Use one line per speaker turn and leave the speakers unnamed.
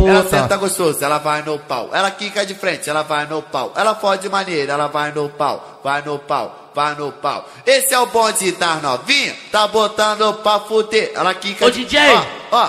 puta.
Ela senta gostoso, ela vai no pau. Ela quica de frente, ela vai no pau. Ela fode maneira, ela vai no pau. Vai no pau, vai no pau. Esse é o bonde das novinha, tá botando pra fuder. Ela quica
Ô, DJ!
Ó, ó.